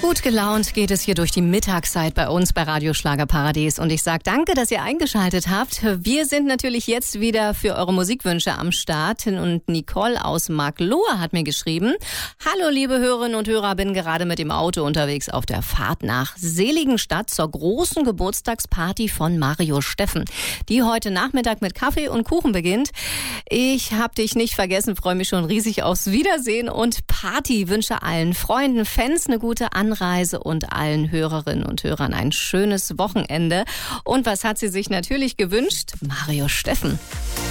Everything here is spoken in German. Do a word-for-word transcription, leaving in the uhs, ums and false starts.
Gut gelaunt geht es hier durch die Mittagszeit bei uns bei Radio Schlagerparadies und ich sage danke, dass ihr eingeschaltet habt. Wir sind natürlich jetzt wieder für eure Musikwünsche am Start und Nicole aus Marklohe hat mir geschrieben: Hallo liebe Hörerinnen und Hörer, bin gerade mit dem Auto unterwegs auf der Fahrt nach Seligenstadt zur großen Geburtstagsparty von Mario Steffen, die heute Nachmittag mit Kaffee und Kuchen beginnt. Ich hab dich nicht vergessen, freue mich schon riesig aufs Wiedersehen und Party. Wünsche allen Freunden, Fans eine gute Anreise und allen Hörerinnen und Hörern ein schönes Wochenende. Und was hat sie sich natürlich gewünscht? Mario Steffen.